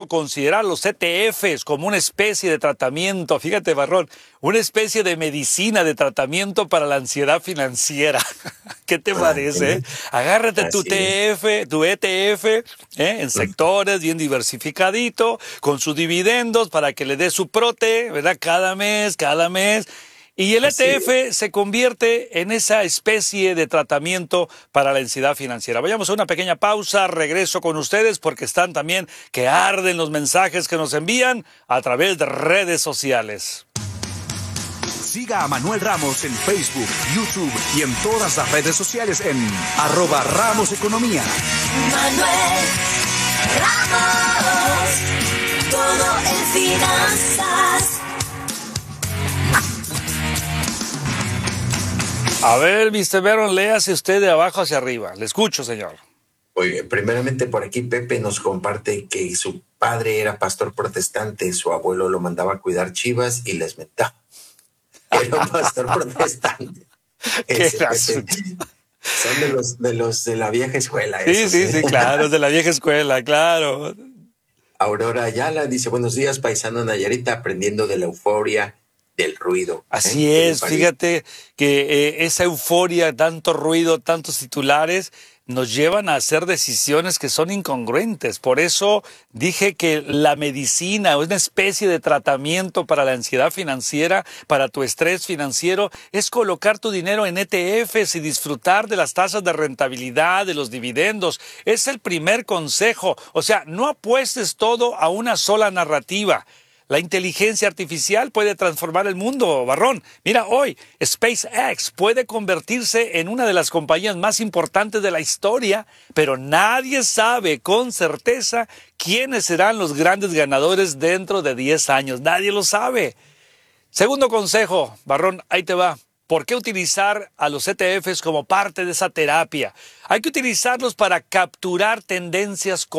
considerar los ETFs como una especie de tratamiento, fíjate, Barrón, una especie de medicina de tratamiento para la ansiedad financiera. ¿Qué te parece? Agárrate tu ETF, en sectores bien diversificadito, con sus dividendos para que le dé su prote, ¿verdad? Cada mes. Y el ETF se convierte en esa especie de tratamiento para la ansiedad financiera. Vayamos a una pequeña pausa, regreso con ustedes porque están también que arden los mensajes que nos envían a través de redes sociales. Siga a Manuel Ramos en Facebook, YouTube y en todas las redes sociales en @RamosEconomía. Manuel Ramos, todo en finanzas. A ver, Mr. Barron, léase usted de abajo hacia arriba. Le escucho, señor. Oye, primeramente por aquí Pepe nos comparte que su padre era pastor protestante, su abuelo lo mandaba a cuidar chivas y les mentaba. Era un pastor protestante. Son de los de la vieja escuela. Sí, claro, de la vieja escuela, claro. Aurora Ayala dice, buenos días, paisano Nayarita, aprendiendo de la euforia del ruido. Así es, fíjate que esa euforia, tanto ruido, tantos titulares, nos llevan a hacer decisiones que son incongruentes. Por eso dije que la medicina, una especie de tratamiento para la ansiedad financiera, para tu estrés financiero, es colocar tu dinero en ETFs y disfrutar de las tasas de rentabilidad, de los dividendos. Es el primer consejo. O sea, no apuestes todo a una sola narrativa. La inteligencia artificial puede transformar el mundo, Barrón. Mira, hoy SpaceX puede convertirse en una de las compañías más importantes de la historia, pero nadie sabe con certeza quiénes serán los grandes ganadores dentro de 10 años. Nadie lo sabe. Segundo consejo, Barrón, ahí te va. ¿Por qué utilizar a los ETFs como parte de esa terapia? Hay que utilizarlos para capturar tendencias